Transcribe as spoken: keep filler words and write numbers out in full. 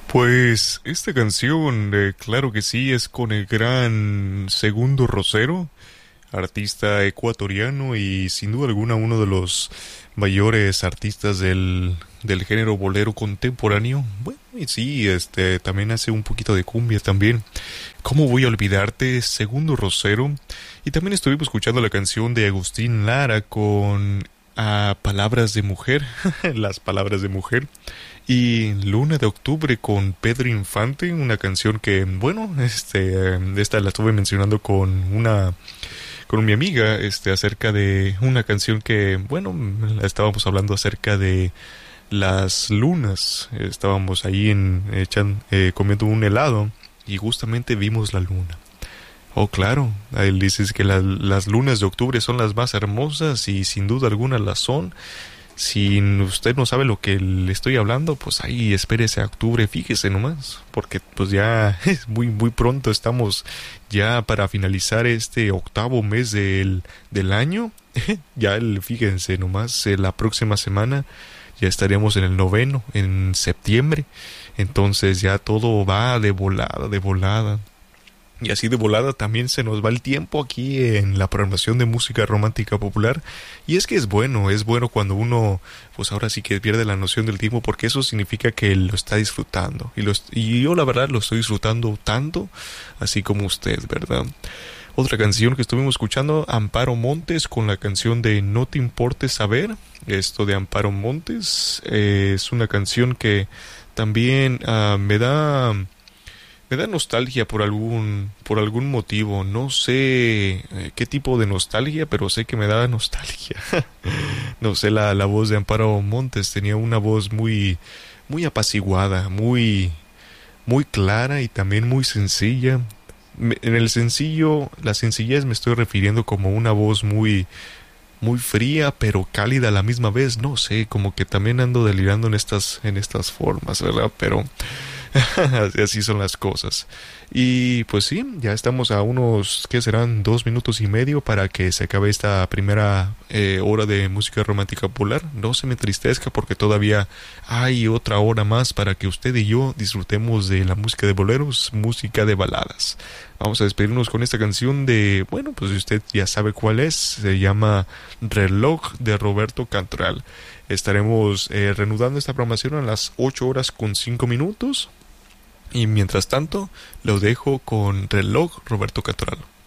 Pues esta canción, eh, claro que sí, es con el gran Segundo Rosero, artista ecuatoriano y sin duda alguna uno de los mayores artistas del, del género bolero contemporáneo. Bueno, y sí, este también hace un poquito de cumbia también. ¿Cómo voy a olvidarte? Segundo Rosero. Y también estuvimos escuchando la canción de Agustín Lara con ah, Palabras de Mujer, las palabras de mujer. Y Luna de Octubre con Pedro Infante, una canción que, bueno, este, eh, esta la estuve mencionando con una, con mi amiga, este, acerca de una canción que, bueno, estábamos hablando acerca de las lunas. Estábamos ahí en, echan, eh, comiendo un helado y justamente vimos la luna. Oh, claro, él dice que la- las lunas de octubre son las más hermosas y sin duda alguna las son. Si usted no sabe lo que le estoy hablando, pues ahí espérese a octubre, fíjese nomás, porque pues ya es muy muy pronto, estamos ya para finalizar este octavo mes del, del año. Ya el, fíjense nomás, eh, la próxima semana ya estaremos en el noveno, en septiembre, entonces ya todo va de volada, de volada. Y así de volada también se nos va el tiempo aquí en la programación de música romántica popular. Y es que es bueno, es bueno cuando uno, pues ahora sí que pierde la noción del tiempo, porque eso significa que lo está disfrutando. Y, lo, est- y yo la verdad lo estoy disfrutando tanto, así como usted, ¿verdad? Otra canción que estuvimos escuchando, Amparo Montes, con la canción de No te importe saber. Esto de Amparo Montes eh, es una canción que también ah, me da... Me da nostalgia por algún, por algún motivo. No sé eh, qué tipo de nostalgia, pero sé que me da nostalgia. No sé, la, la voz de Amparo Montes tenía una voz muy, muy apaciguada, muy, muy clara y también muy sencilla. Me- en el sencillo, la sencillez me estoy refiriendo como una voz muy, muy fría, pero cálida a la misma vez. No sé, como que también ando delirando en estas, en estas formas, ¿verdad? Pero así son las cosas. Y pues sí, ya estamos a unos, ¿qué serán? Dos minutos y medio para que se acabe esta primera eh, hora de música romántica popular. No se me entristezca porque todavía hay otra hora más para que usted y yo disfrutemos de la música de boleros, música de baladas. Vamos a despedirnos con esta canción de, bueno, pues usted ya sabe cuál es. Se llama Reloj de Roberto Cantoral. Estaremos eh, reanudando esta programación a las ocho horas con cinco minutos. Y mientras tanto, lo dejo con Reloj Roberto Cantoral.